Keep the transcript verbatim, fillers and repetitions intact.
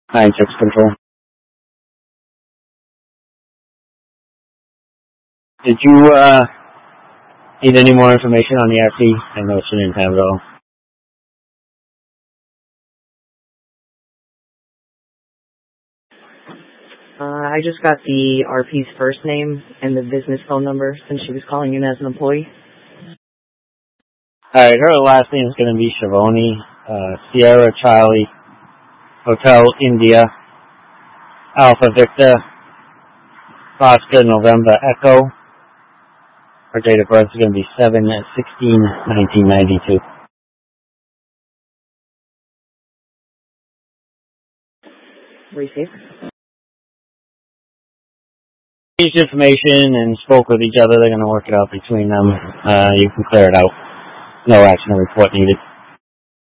nine six Control. Did you uh, need any more information on the R P? I know you didn't have it all. Uh, I just got the R P's first name and the business phone number since she was calling in as an employee. Alright, her last name is going to be Shavoni, uh, Sierra Charlie, Hotel India, Alpha Victor, Oscar November Echo. Her date of birth is going to be seven sixteen nineteen ninety-two. Receive. Each information and spoke with each other. They're going to work it out between them. Uh, you can clear it out. No action or report needed.